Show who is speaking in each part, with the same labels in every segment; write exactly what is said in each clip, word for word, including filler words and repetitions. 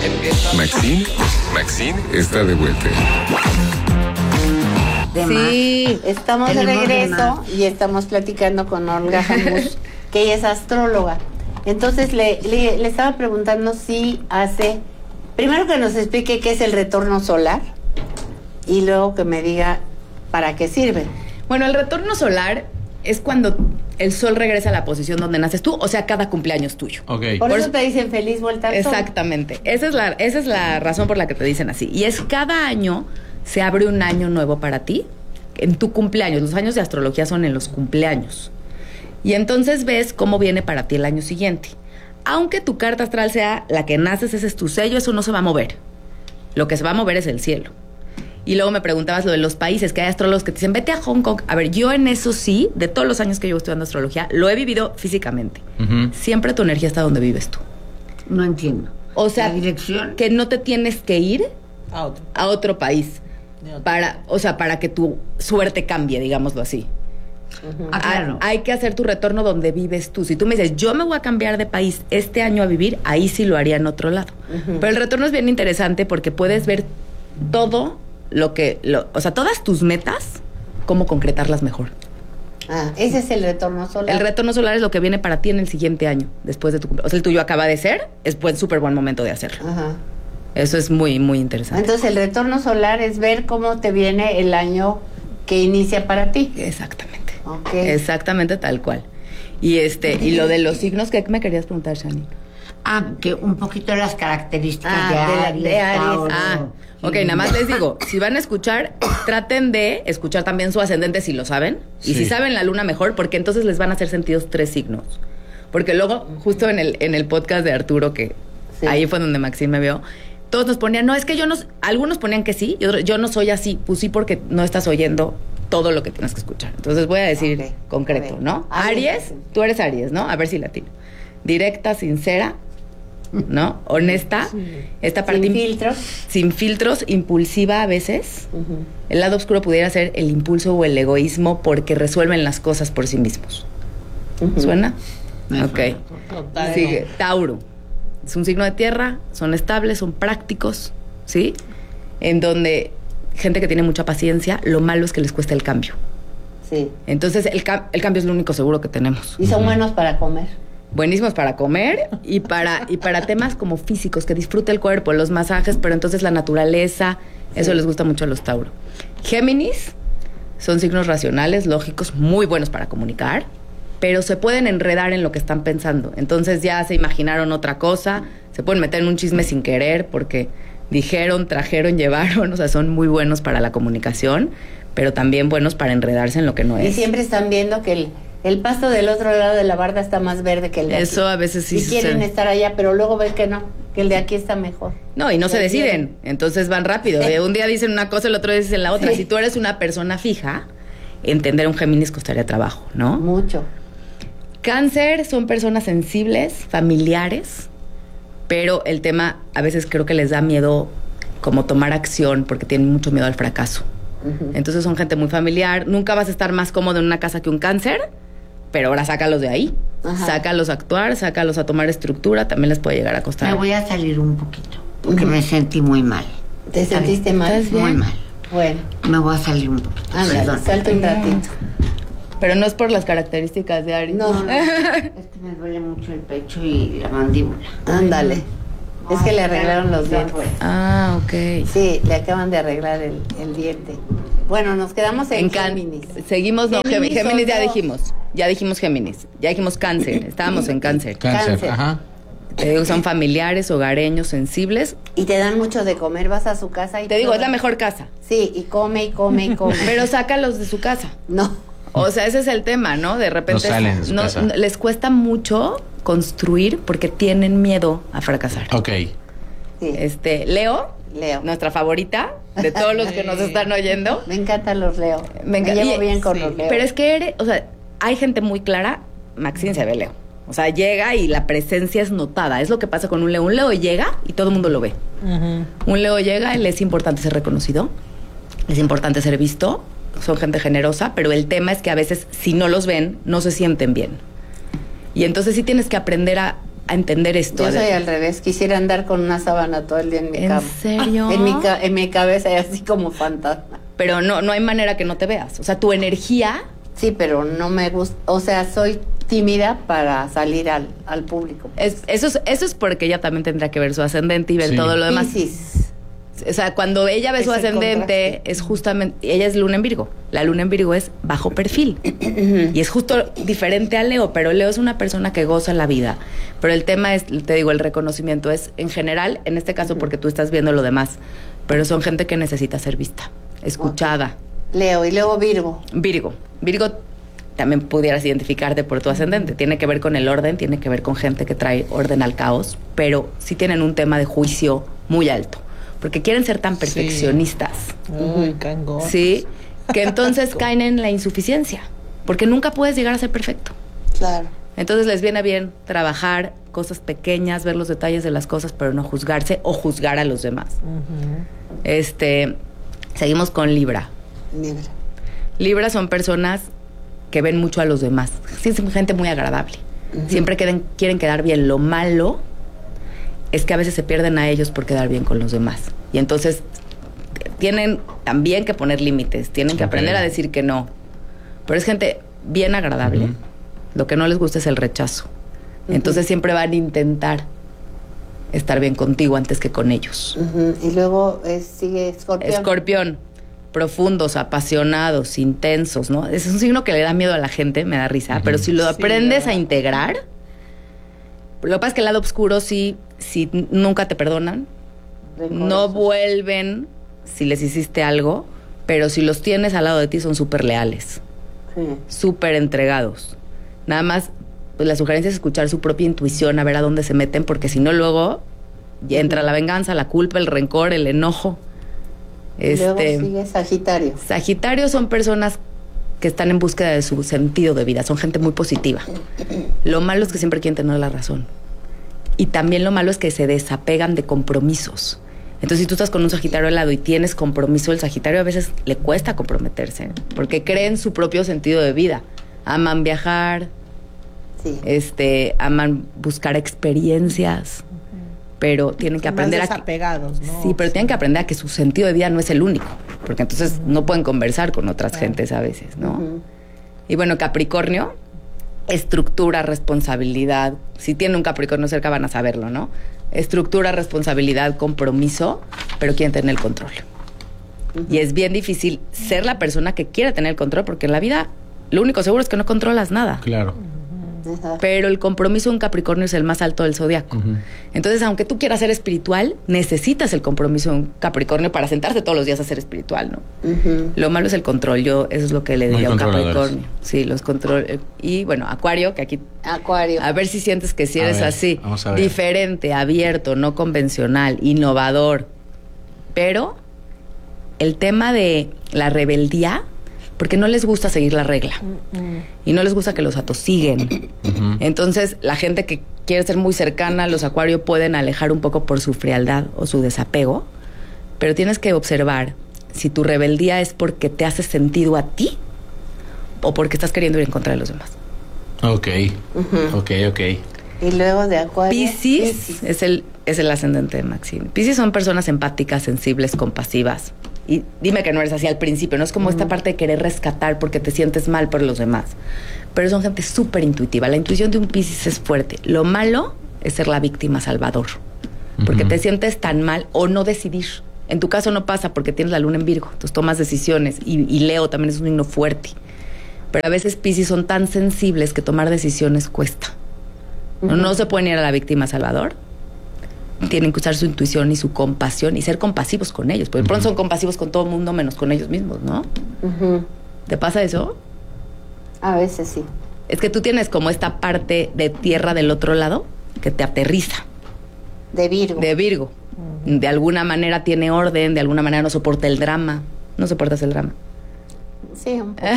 Speaker 1: Maxine, Maxine está de vuelta.
Speaker 2: De
Speaker 3: Sí, estamos de
Speaker 2: Tenemos
Speaker 3: regreso
Speaker 2: de
Speaker 3: y estamos platicando con Olga Jamush, que ella es astróloga. Entonces le, le, le estaba preguntando si hace, primero que nos explique qué es el retorno solar y luego que me diga para qué sirve.
Speaker 4: Bueno, el retorno solar es cuando el sol regresa a la posición donde naces tú, o sea, cada cumpleaños tuyo.
Speaker 5: Ok.
Speaker 3: Por,
Speaker 4: Por
Speaker 3: eso
Speaker 4: eso-
Speaker 3: te dicen feliz vuelta al sol.
Speaker 4: Exactamente. Esa es la, esa es la razón por la que te dicen así. Y es cada año se abre un año nuevo para ti en tu cumpleaños. Los años de astrología son en los cumpleaños. Y entonces ves cómo viene para ti el año siguiente. Aunque tu carta astral sea la que naces, ese es tu sello, eso no se va a mover. Lo que se va a mover es el cielo. Y luego me preguntabas lo de los países, que hay astrólogos que te dicen, vete a Hong Kong. A ver, yo en eso sí, de todos los años que llevo estudiando astrología, lo he vivido físicamente.
Speaker 5: Ujú.
Speaker 4: Siempre tu energía está donde vives tú.
Speaker 2: No entiendo.
Speaker 4: O sea,
Speaker 2: la dirección.
Speaker 4: que no te tienes que ir
Speaker 6: A otro.
Speaker 4: a otro país
Speaker 6: De otro.
Speaker 4: para, o sea, para que tu suerte cambie, digámoslo así.
Speaker 2: Ah, claro.
Speaker 4: Hay, hay que hacer tu retorno donde vives tú. Si tú me dices, yo me voy a cambiar de país este año a vivir, ahí sí lo haría en otro lado. Pero el retorno es bien interesante porque puedes ver todo lo que, lo, o sea, todas tus metas, cómo concretarlas mejor.
Speaker 3: Ah, ese es el retorno solar.
Speaker 4: El retorno solar es lo que viene para ti en el siguiente año, después de tu cumpleaños. O sea, el tuyo acaba de ser, es buen, súper buen momento de hacerlo.
Speaker 3: Ajá.
Speaker 4: Eso es muy, muy interesante.
Speaker 3: Entonces el retorno solar es ver cómo te viene el año que inicia para ti.
Speaker 4: Exactamente.
Speaker 3: Ok.
Speaker 4: Exactamente tal cual. Y este, y lo de los signos, ¿qué me querías preguntar, Shani?
Speaker 2: Ah, que un poquito las características
Speaker 3: Ah,
Speaker 2: de
Speaker 3: de la-
Speaker 2: Aries.
Speaker 3: de Aries.
Speaker 2: Tauro,
Speaker 4: Ah, ok,
Speaker 2: sí.
Speaker 4: nada más les digo, si van a escuchar, traten de escuchar también su ascendente si lo saben. Y
Speaker 5: Sí.
Speaker 4: si saben la luna mejor, porque entonces les van a hacer sentidos tres signos. Porque luego, justo en el, en el podcast de Arturo, que
Speaker 3: Sí.
Speaker 4: ahí fue donde Maxine me vio, todos nos ponían, no, es que yo no, algunos ponían que sí, y otros, yo no soy así. Pues sí, porque no estás oyendo todo lo que tienes que escuchar. Entonces voy a decir
Speaker 3: Ok,
Speaker 4: concreto,
Speaker 3: a ver.
Speaker 4: ¿no?
Speaker 3: Aries.
Speaker 4: Aries, tú eres Aries, ¿no? A ver si latino. Directa, sincera, ¿no? Honesta. Esta parte
Speaker 3: Sin
Speaker 4: im-
Speaker 3: filtros.
Speaker 4: sin filtros, impulsiva a veces.
Speaker 3: Ujú.
Speaker 4: El lado oscuro pudiera ser el impulso o el egoísmo porque resuelven las cosas por sí mismos.
Speaker 3: Ujú.
Speaker 4: ¿Suena?
Speaker 2: Me
Speaker 4: Ok.
Speaker 2: suena.
Speaker 6: Total.
Speaker 4: Sigue. Tauro. Es un signo de tierra, son estables, son prácticos, ¿sí? En donde gente que tiene mucha paciencia, lo malo es que les cuesta el cambio.
Speaker 3: Sí.
Speaker 4: Entonces el, ca- el cambio es lo único seguro que tenemos.
Speaker 3: Y son buenos para comer.
Speaker 4: Buenísimos para comer y para, y para temas como físicos, que disfrute el cuerpo, los masajes, pero entonces la naturaleza, eso
Speaker 3: Sí.
Speaker 4: les gusta mucho a los Tauro. Géminis son signos racionales, lógicos, muy buenos para comunicar, pero se pueden enredar en lo que están pensando. Entonces ya se imaginaron otra cosa, se pueden meter en un chisme sin querer porque dijeron, trajeron, llevaron, o sea, son muy buenos para la comunicación, pero también buenos para enredarse en lo que no
Speaker 3: Y
Speaker 4: es.
Speaker 3: siempre están viendo que el, el pasto del otro lado de la barda está más verde que el de aquí.
Speaker 4: Eso a veces sí
Speaker 3: Y quieren
Speaker 4: sucede.
Speaker 3: estar allá, pero luego ven que no, que el de aquí está mejor.
Speaker 4: No, y no se
Speaker 3: Lo
Speaker 4: deciden,
Speaker 3: quieren.
Speaker 4: entonces van rápido.
Speaker 3: Sí.
Speaker 4: Eh, Un día dicen una cosa, el otro día dicen la otra.
Speaker 3: Sí.
Speaker 4: Si tú eres una persona fija, entender un Géminis costaría trabajo, ¿no?
Speaker 3: Mucho.
Speaker 4: Cáncer son personas sensibles, familiares, pero el tema a veces creo que les da miedo como tomar acción porque tienen mucho miedo al fracaso.
Speaker 3: Ujú.
Speaker 4: Entonces son gente muy familiar. Nunca vas a estar más cómodo en una casa que un cáncer, pero ahora sácalos de ahí.
Speaker 3: Ajá.
Speaker 4: Sácalos a actuar, sácalos a tomar estructura, también les puede llegar a
Speaker 2: Me
Speaker 4: costar.
Speaker 2: voy a salir un poquito, porque me sentí muy mal.
Speaker 3: ¿Te sentiste mal?
Speaker 4: ¿Estás
Speaker 2: Muy
Speaker 4: bien?
Speaker 2: mal.
Speaker 3: Bueno,
Speaker 2: Me voy a salir un poquito.
Speaker 3: ándale,
Speaker 2: perdón.
Speaker 3: salte un ratito.
Speaker 4: Pero no es por las características de Aries.
Speaker 3: No,
Speaker 2: Es que me duele mucho el pecho y la mandíbula.
Speaker 3: ándale. Es que le arreglaron los dientes.
Speaker 4: Ah, ok.
Speaker 3: Sí, le acaban de arreglar el, el diente. Bueno, nos quedamos en
Speaker 4: En can-
Speaker 3: Géminis.
Speaker 4: Seguimos, no,
Speaker 3: Géminis
Speaker 4: Géminis, Géminis
Speaker 3: son
Speaker 4: ya
Speaker 3: dos.
Speaker 4: dijimos. Ya dijimos Géminis. Ya dijimos cáncer. Estábamos en cáncer.
Speaker 5: Cáncer,
Speaker 3: Cáncer.
Speaker 5: ajá.
Speaker 4: Te digo, son familiares, hogareños, sensibles.
Speaker 3: Y te dan mucho de comer, vas a su casa y...
Speaker 4: Te digo,
Speaker 3: todo-
Speaker 4: es la mejor casa.
Speaker 3: Sí, y come y come y come.
Speaker 4: Pero sácalos de su casa.
Speaker 3: No.
Speaker 4: O sea, ese es el tema, ¿no? De repente
Speaker 5: No salen de su casa.
Speaker 4: no- les cuesta mucho construir porque tienen miedo a fracasar.
Speaker 5: Ok.
Speaker 3: Sí,
Speaker 4: Este, Leo,
Speaker 3: Leo.
Speaker 4: nuestra favorita de todos los que nos están oyendo.
Speaker 3: Me encantan los Leo.
Speaker 4: Me
Speaker 3: Me,
Speaker 4: encanta-
Speaker 3: llevo
Speaker 4: y-
Speaker 3: bien con
Speaker 6: sí,
Speaker 3: los Leo.
Speaker 4: Pero es que eres, o sea, hay gente muy clara, Maxine se ve Leo. O sea, llega y la presencia es notada. Es lo que pasa con un Leo. Un Leo llega y todo el mundo lo ve.
Speaker 6: Ujú.
Speaker 4: Un Leo llega y le es importante ser reconocido, le es importante ser visto, son gente generosa, pero el tema es que a veces si no los ven, no se sienten bien. Y entonces sí tienes que aprender a a entender esto.
Speaker 3: Yo soy al revés, quisiera andar con una sábana todo el día en mi
Speaker 4: ¿En
Speaker 3: cama.
Speaker 4: serio?
Speaker 3: En mi, ca- en mi cabeza, así como fantasma.
Speaker 4: Pero no, no hay manera que no te veas. O sea, tu energía...
Speaker 3: Sí, pero no me gusta, o sea, soy tímida para salir al, al público.
Speaker 4: Es, eso, es, eso es porque ella también tendrá que ver su ascendente y ver
Speaker 5: Sí.
Speaker 4: todo lo demás.
Speaker 3: Piscis.
Speaker 4: O sea, cuando ella ve
Speaker 3: Es
Speaker 4: su
Speaker 3: el
Speaker 4: ascendente,
Speaker 3: contraste.
Speaker 4: es justamente... Ella es luna en Virgo. La luna en Virgo es bajo perfil. Y es justo diferente a Leo, pero Leo es una persona que goza la vida. Pero el tema es, te digo, el reconocimiento es en general, en este caso porque tú estás viendo lo demás, pero son gente que necesita ser vista, escuchada.
Speaker 3: Leo y luego Virgo.
Speaker 4: Virgo. Virgo también pudieras identificarte por tu ascendente. Tiene que ver con el orden, tiene que ver con gente que trae orden al caos, pero sí tienen un tema de juicio muy alto, porque quieren ser tan perfeccionistas,
Speaker 6: Uy, cangón.
Speaker 4: ¿sí? Que entonces caen en la insuficiencia, porque nunca puedes llegar a ser perfecto.
Speaker 3: Claro.
Speaker 4: Entonces les viene bien trabajar cosas pequeñas, ver los detalles de las cosas, pero no juzgarse o juzgar a los demás.
Speaker 6: Ujú.
Speaker 4: Este, seguimos con Libra.
Speaker 3: Libra.
Speaker 4: Libra son personas que ven mucho a los demás. Sí, son gente muy agradable. Uh-huh. Siempre quieren, quieren quedar bien. Lo malo es que a veces se pierden a ellos por quedar bien con los demás. Y entonces tienen también que poner límites. Tienen que okay. aprender a decir que no. Pero es gente bien agradable. Uh-huh. Lo que no les gusta es el rechazo. Uh-huh. Entonces siempre van a intentar estar bien contigo antes que con ellos.
Speaker 3: Uh-huh. Y luego es, sigue Escorpión.
Speaker 4: Escorpión. Profundos, apasionados, intensos, ¿no? Es un signo que le da miedo a la gente, me da risa, uh-huh. pero si lo aprendes sí, a integrar, lo que pasa es que el lado oscuro sí, sí nunca te perdonan, no vuelven si les hiciste algo, pero si los tienes al lado de ti son súper leales, sí. súper entregados. Nada más, pues la sugerencia es escuchar su propia intuición, a ver a dónde se meten, porque si no luego ya entra uh-huh. la venganza, la culpa, el rencor, el enojo.
Speaker 3: Este, luego sigue Sagitario.
Speaker 4: Sagitario son personas que están en búsqueda de su sentido de vida, son gente muy positiva. Lo malo es que siempre quieren tener la razón. Y también lo malo es que se desapegan de compromisos. Entonces, si tú estás con un Sagitario al lado y tienes compromiso, el Sagitario a veces le cuesta comprometerse, porque creen su propio sentido de vida. Aman viajar, sí. este, aman buscar experiencias. Pero tienen que
Speaker 6: Son
Speaker 4: aprender
Speaker 6: más
Speaker 4: a
Speaker 6: desapegados,
Speaker 4: que,
Speaker 6: ¿no?
Speaker 4: sí, pero tienen que aprender a que su sentido de vida no es el único, porque entonces uh-huh. no pueden conversar con otras uh-huh. gentes a veces, ¿no? Uh-huh. Y bueno, Capricornio, estructura, responsabilidad. Si tienen un Capricornio cerca van a saberlo, ¿no? Estructura, responsabilidad, compromiso, pero quieren tener el control. Uh-huh. Y es bien difícil ser la persona que quiere tener el control, porque en la vida lo único seguro es que no controlas nada.
Speaker 5: Claro.
Speaker 4: Pero el compromiso de un Capricornio es el más alto del zodiaco. Uh-huh. Entonces, aunque tú quieras ser espiritual, necesitas el compromiso de un Capricornio para sentarse todos los días a ser espiritual, ¿no? Uh-huh. Lo malo es el control. Yo, eso es lo que le diría a un Capricornio. Sí, los control. Y bueno, Acuario, que aquí...
Speaker 3: Acuario.
Speaker 4: A ver si sientes que si eres
Speaker 5: ver,
Speaker 4: así.
Speaker 5: vamos a ver. Diferente,
Speaker 4: abierto, no convencional, innovador. Pero el tema de la rebeldía... porque no les gusta seguir la regla. Uh-uh. Y no les gusta que los atosiguen. Uh-huh. Entonces, la gente que quiere ser muy cercana, los Acuario pueden alejar un poco por su frialdad o su desapego. Pero tienes que observar si tu rebeldía es porque te hace sentido a ti o porque estás queriendo ir en contra de los demás.
Speaker 5: Ok, uh-huh. ok, ok.
Speaker 3: Y luego de Acuario...
Speaker 4: Piscis, Piscis. Es, el, es el ascendente de Maxine. Piscis son personas empáticas, sensibles, compasivas. Y dime que no eres así al principio, no es como uh-huh. esta parte de querer rescatar porque te sientes mal por los demás. Pero son gente súper intuitiva. La intuición de un Piscis es fuerte. Lo malo es ser la víctima salvador. Porque uh-huh. te sientes tan mal o no decidir. En tu caso no pasa porque tienes la luna en Virgo, entonces tomas decisiones. Y, y Leo también es un signo fuerte. Pero a veces Piscis son tan sensibles que tomar decisiones cuesta. Uh-huh. No, no se pueden ir a la víctima salvador. Tienen que usar su intuición y su compasión y ser compasivos con ellos. Porque de pronto son compasivos con todo el mundo menos con ellos mismos, ¿no? Uh-huh. ¿Te pasa eso?
Speaker 3: A veces sí.
Speaker 4: Es que tú tienes como esta parte de tierra del otro lado que te aterriza.
Speaker 3: De Virgo.
Speaker 4: De Virgo. Uh-huh. De alguna manera tiene orden, de alguna manera no soporta el drama. ¿No soportas el drama?
Speaker 3: Sí, un poco.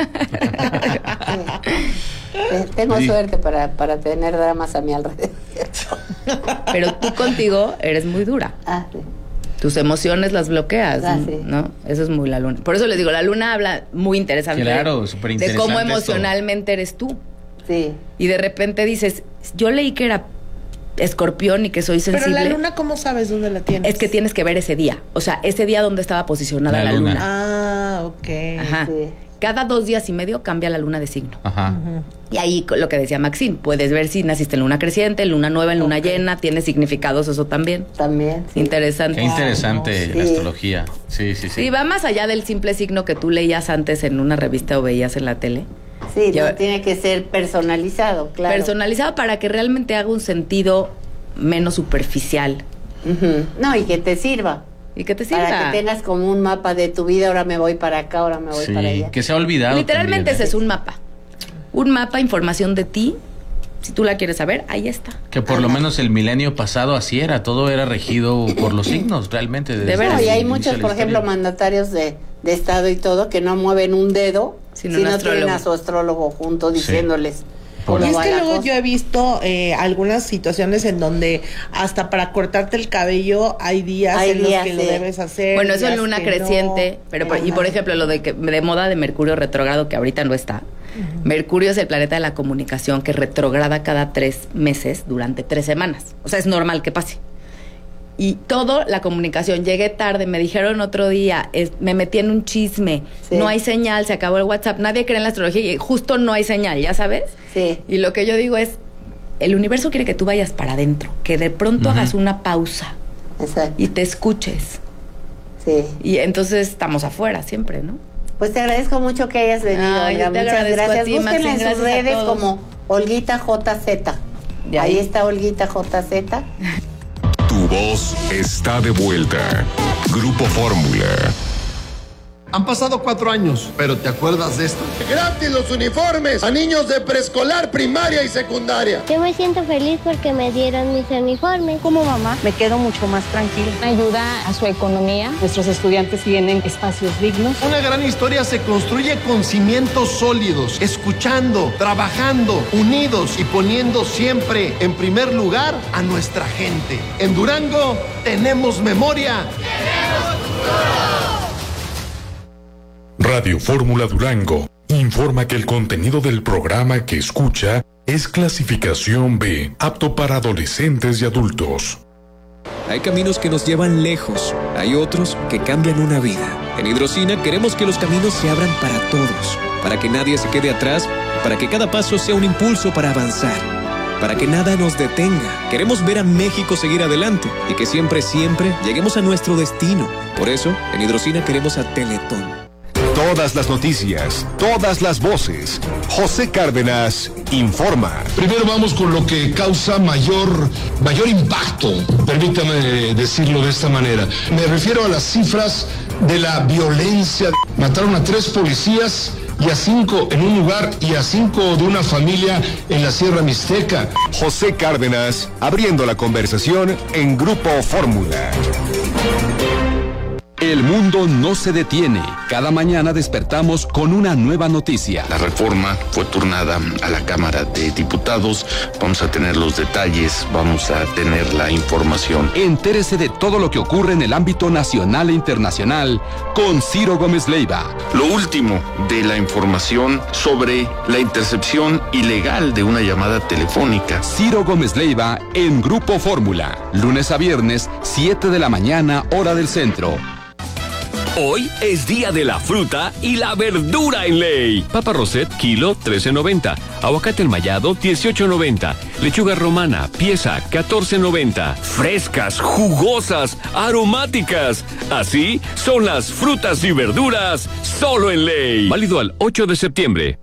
Speaker 3: sí. Tengo sí. suerte para, para tener dramas a mi alrededor.
Speaker 4: Pero tú contigo eres muy dura.
Speaker 3: Ah, sí.
Speaker 4: Tus emociones las bloqueas,
Speaker 3: ah, sí.
Speaker 4: ¿no? Eso es muy la luna. Por eso les digo, la luna habla muy interesante.
Speaker 5: Claro, súper interesante.
Speaker 4: De cómo emocionalmente esto. eres tú.
Speaker 3: Sí.
Speaker 4: Y de repente dices, yo leí que era escorpión y que soy sensible.
Speaker 6: Pero la luna, ¿cómo sabes dónde la tienes?
Speaker 4: Es que tienes que ver ese día. O sea, ese día donde estaba posicionada la,
Speaker 5: La
Speaker 4: luna.
Speaker 5: luna.
Speaker 6: Ah, ok.
Speaker 4: Ajá.
Speaker 2: Sí.
Speaker 4: Cada dos días y medio cambia la luna de signo.
Speaker 5: Ajá.
Speaker 4: Y ahí lo que decía Maxine, puedes ver si naciste en luna creciente, en luna nueva, en luna
Speaker 6: Ok.
Speaker 4: llena, tiene significados eso también.
Speaker 2: También. Sí.
Speaker 4: Interesante.
Speaker 5: Qué interesante
Speaker 2: no,
Speaker 5: la
Speaker 2: sí.
Speaker 5: astrología. Sí, sí, sí.
Speaker 4: Sí, va más allá del simple signo que tú leías antes en una revista o veías en la tele.
Speaker 2: Sí,
Speaker 4: Yo-
Speaker 2: no, tiene que ser personalizado, claro.
Speaker 4: Personalizado para que realmente haga un sentido menos superficial
Speaker 2: Ujú. No, y que te sirva.
Speaker 4: y que te sirva.
Speaker 2: Para que tengas como un mapa de tu vida, ahora me voy para acá, ahora me voy
Speaker 5: Sí,
Speaker 2: para allá.
Speaker 5: que se ha olvidado.
Speaker 4: Literalmente
Speaker 5: también,
Speaker 4: ese
Speaker 5: ¿eh?
Speaker 4: es un mapa. Un mapa, información de ti. Si tú la quieres saber, ahí está.
Speaker 5: Que por lo menos el milenio pasado así era, todo era regido por los signos, realmente. desde
Speaker 4: veras.
Speaker 2: No,
Speaker 5: el
Speaker 2: y hay
Speaker 5: inicio
Speaker 2: muchos,
Speaker 5: de la
Speaker 2: por ejemplo,
Speaker 5: historia.
Speaker 2: mandatarios de, de Estado y todo, que no mueven un dedo
Speaker 4: Sino
Speaker 2: si
Speaker 4: un
Speaker 2: no
Speaker 4: astrólogo.
Speaker 2: tienen a su astrólogo junto diciéndoles
Speaker 5: Por
Speaker 2: cómo
Speaker 6: Y es
Speaker 2: va
Speaker 6: que
Speaker 2: la
Speaker 6: luego
Speaker 2: cosa.
Speaker 6: yo he visto eh, algunas situaciones en donde hasta para cortarte el cabello hay días
Speaker 2: Hay
Speaker 6: en
Speaker 2: días,
Speaker 6: los que lo
Speaker 2: sí.
Speaker 6: debes hacer.
Speaker 4: Bueno, eso en
Speaker 6: días
Speaker 4: luna
Speaker 6: que
Speaker 4: creciente,
Speaker 6: no.
Speaker 4: pero por- y
Speaker 2: Ajá.
Speaker 4: por ejemplo lo de que de moda de Mercurio retrógrado que ahorita no está. Mercurio es el planeta de la comunicación que retrograda cada tres meses durante tres semanas. O sea, es normal que pase. Y todo la comunicación, llegué tarde, me dijeron otro día, es- me metí en un chisme,
Speaker 2: Sí.
Speaker 4: no hay señal, se acabó el WhatsApp, nadie cree en la astrología y justo no hay señal, ¿ya sabes?
Speaker 2: Sí.
Speaker 4: Y lo que yo digo es, el universo quiere que tú vayas para adentro, que de pronto
Speaker 5: Ujú.
Speaker 4: hagas una pausa
Speaker 2: Exacto.
Speaker 4: y te escuches.
Speaker 2: Sí.
Speaker 4: Y entonces estamos afuera siempre, ¿no?
Speaker 2: Pues te agradezco mucho que hayas venido,
Speaker 4: Ay, yo
Speaker 2: Olga.
Speaker 4: te
Speaker 2: Muchas
Speaker 4: agradezco a
Speaker 2: gracias.
Speaker 4: ti,
Speaker 2: Búsquenla
Speaker 4: Maxine,
Speaker 2: en sus
Speaker 4: gracias a
Speaker 2: redes
Speaker 4: todos.
Speaker 2: como Olguita J Z.
Speaker 4: De
Speaker 2: Ahí
Speaker 4: ahí.
Speaker 2: está Olguita J Z.
Speaker 1: Tu voz está de vuelta. Grupo Fórmula.
Speaker 7: Han pasado cuatro años, pero ¿te acuerdas de esto? Gratis los uniformes a niños de preescolar, primaria y secundaria.
Speaker 8: Yo me siento feliz porque me dieron mis uniformes.
Speaker 9: Como mamá me quedo mucho más tranquila. Ayuda a su economía. Nuestros estudiantes tienen espacios dignos.
Speaker 7: Una gran historia se construye con cimientos sólidos, escuchando, trabajando, unidos y poniendo siempre en primer lugar a nuestra gente. En Durango tenemos memoria.
Speaker 10: Radio Fórmula Durango informa que el contenido del programa que escucha es clasificación B, apto para adolescentes y adultos.
Speaker 11: Hay caminos que nos llevan lejos, hay otros que cambian una vida. En Hidrocina queremos que los caminos se abran para todos, para que nadie se quede atrás, para que cada paso sea un impulso para avanzar, para que nada nos detenga. Queremos ver a México seguir adelante y que siempre, siempre lleguemos a nuestro destino. Por eso, en Hidrocina queremos a Teletón.
Speaker 12: Todas las noticias, todas las voces. José Cárdenas informa.
Speaker 13: Primero vamos con lo que causa mayor, mayor impacto, permítame decirlo de esta manera. Me refiero a las cifras de la violencia. Mataron a tres policías y a cinco en un lugar y a cinco de una familia en la Sierra Mixteca.
Speaker 12: José Cárdenas abriendo la conversación en Grupo Fórmula.
Speaker 14: El mundo no se detiene. Cada mañana despertamos con una nueva noticia.
Speaker 15: La reforma fue turnada a la Cámara de Diputados. Vamos a tener los detalles, vamos a tener la información.
Speaker 14: Entérese de todo lo que ocurre en el ámbito nacional e internacional con Ciro Gómez Leiva.
Speaker 15: Lo último de la información sobre la intercepción ilegal de una llamada telefónica.
Speaker 14: Ciro Gómez Leiva en Grupo Fórmula. Lunes a viernes, siete de la mañana, hora del centro.
Speaker 16: Hoy es día de la fruta y la verdura en Ley. Papa Roset, kilo, trece noventa. Aguacate enmayado, dieciocho noventa. Lechuga romana, pieza, catorce noventa. Frescas, jugosas, aromáticas. Así son las frutas y verduras solo en Ley. Válido al ocho de septiembre.